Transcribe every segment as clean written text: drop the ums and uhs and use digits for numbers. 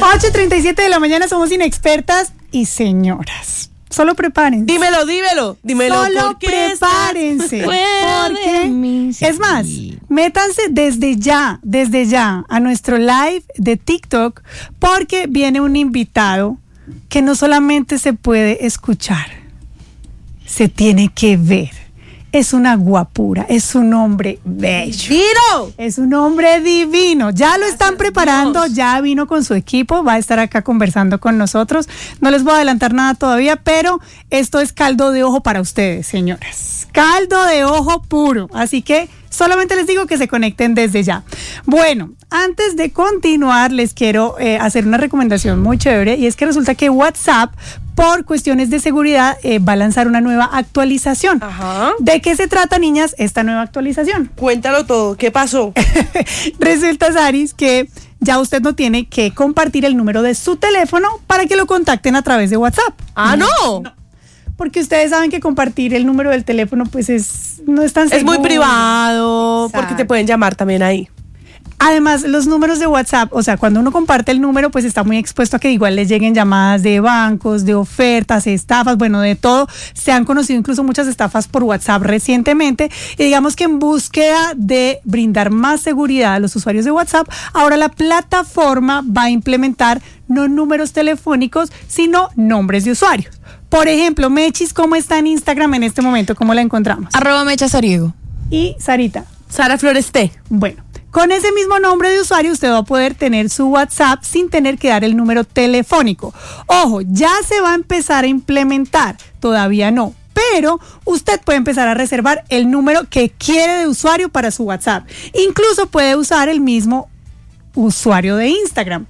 8:37 de la mañana, somos inexpertas y señoras. Solo prepárense. Dímelo. Solo prepárense. Porque, es más, métanse desde ya a nuestro live de TikTok, porque viene un invitado que no solamente se puede escuchar, se tiene que ver. Es una guapura, es un hombre bello. ¡Divino! Es un hombre divino. Ya lo están preparando, ya vino con su equipo, va a estar acá conversando con nosotros. No les voy a adelantar nada todavía, pero esto es caldo de ojo para ustedes, señoras. Caldo de ojo puro. Así que solamente les digo que se conecten desde ya. Bueno, antes de continuar, les quiero hacer una recomendación muy chévere, y es que resulta que WhatsApp, por cuestiones de seguridad, va a lanzar una nueva actualización. Ajá. ¿De qué se trata, niñas, esta nueva actualización? Cuéntalo todo, ¿qué pasó? Resulta, Saris, que ya usted no tiene que compartir el número de su teléfono para que lo contacten a través de WhatsApp. No. Porque ustedes saben que compartir el número del teléfono pues no es tan seguro. Es muy privado. Exacto. Porque te pueden llamar también ahí. Además, los números de WhatsApp, o sea, cuando uno comparte el número, pues está muy expuesto a que igual les lleguen llamadas de bancos, de ofertas, estafas, bueno, de todo. Se han conocido incluso muchas estafas por WhatsApp recientemente, y digamos que en búsqueda de brindar más seguridad a los usuarios de WhatsApp, ahora la plataforma va a implementar no números telefónicos, sino nombres de usuarios. Por ejemplo, Mechis, ¿cómo está en Instagram en este momento? ¿Cómo la encontramos? @mechasariego. Y Sarita. Sara Flores T. Bueno, con ese mismo nombre de usuario usted va a poder tener su WhatsApp sin tener que dar el número telefónico. Ojo, ya se va a empezar a implementar, todavía no, pero usted puede empezar a reservar el número que quiere de usuario para su WhatsApp. Incluso puede usar el mismo usuario de Instagram.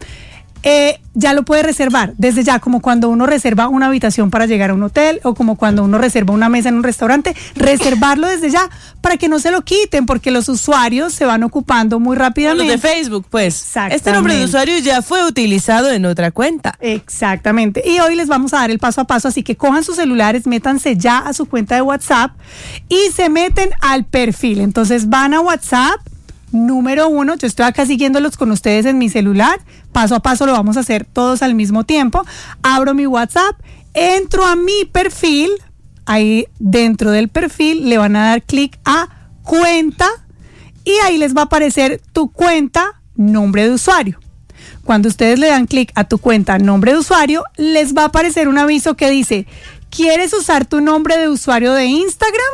Ya lo puede reservar desde ya, como cuando uno reserva una habitación para llegar a un hotel, o como cuando uno reserva una mesa en un restaurante, reservarlo desde ya para que no se lo quiten, porque los usuarios se van ocupando muy rápidamente. Los de Facebook, pues. Exactamente. Este nombre de usuario ya fue utilizado en otra cuenta. Exactamente. Y hoy les vamos a dar el paso a paso, así que cojan sus celulares, métanse ya a su cuenta de WhatsApp y se meten al perfil. Entonces van a WhatsApp. Número 1, yo estoy acá siguiéndolos con ustedes en mi celular, paso a paso lo vamos a hacer todos al mismo tiempo. Abro mi WhatsApp, entro a mi perfil, ahí dentro del perfil le van a dar clic a cuenta y ahí les va a aparecer tu cuenta, nombre de usuario. Cuando ustedes le dan clic a tu cuenta, nombre de usuario, les va a aparecer un aviso que dice: ¿quieres usar tu nombre de usuario de Instagram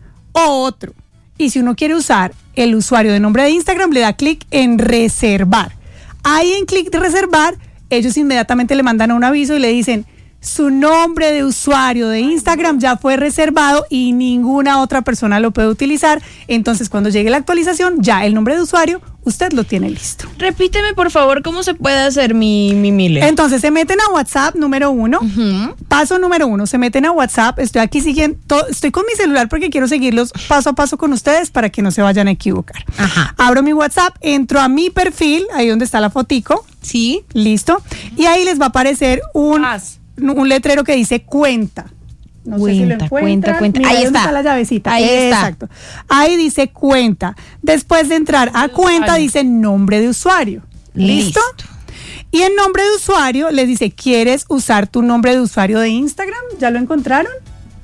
o otro? Y si uno quiere usar el usuario de nombre de Instagram, le da clic en reservar. Ahí en clic de reservar, ellos inmediatamente le mandan un aviso y le dicen: su nombre de usuario de Instagram ya fue reservado y ninguna otra persona lo puede utilizar. Entonces, cuando llegue la actualización, ya el nombre de usuario, usted lo tiene listo. Repíteme, por favor, cómo se puede hacer mi Mile. Entonces, se meten a WhatsApp, número 1. Paso número 1, se meten a WhatsApp. Estoy aquí siguiendo, estoy con mi celular porque quiero seguirlos paso a paso con ustedes para que no se vayan a equivocar. Ajá. Abro mi WhatsApp, entro a mi perfil, ahí donde está la fotico. Sí. Listo. Y ahí les va a aparecer un letrero que dice cuenta. No sé si lo encuentran. Cuenta. Mira, Ahí ¿dónde está la llavecita? Ahí está. Exacto. Ahí dice cuenta. Después de entrar a cuenta dice nombre de usuario. ¿Listo? Y en nombre de usuario les dice: ¿quieres usar tu nombre de usuario de Instagram? ¿Ya lo encontraron?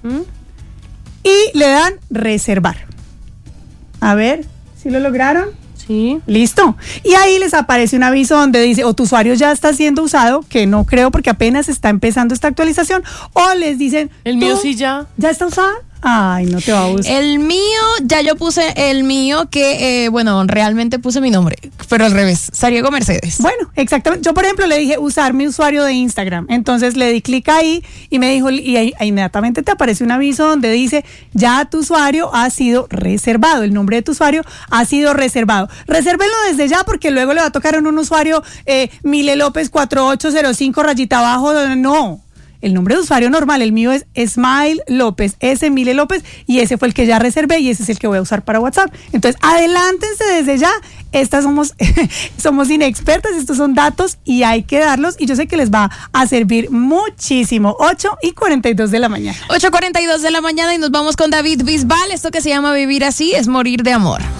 Y le dan reservar. A ver si lo lograron. Sí. Listo. Y ahí les aparece un aviso donde dice: o tu usuario ya está siendo usado, que no creo porque apenas está empezando esta actualización, o les dicen: El mío sí ya. ¿Ya está usada? Ay, no te va a gustar. El mío, ya yo puse el mío que, realmente puse mi nombre, pero al revés, Sariego Mercedes. Bueno, exactamente. Yo, por ejemplo, le dije usar mi usuario de Instagram. Entonces le di clic ahí y me dijo, y ahí inmediatamente te aparece un aviso donde dice: ya tu usuario ha sido reservado. El nombre de tu usuario ha sido reservado. Resérvenlo desde ya porque luego le va a tocar en un usuario Mile López 4805 rayita abajo. No. El nombre de usuario normal, el mío es Smile López, ese Mile López, y ese fue el que ya reservé y ese es el que voy a usar para WhatsApp. Entonces, adelántense desde ya. Estas somos inexpertas, estos son datos y hay que darlos, y yo sé que les va a servir muchísimo. 8:42 de la mañana. 8:42 de la mañana y nos vamos con David Bisbal. Esto que se llama Vivir Así es morir de amor.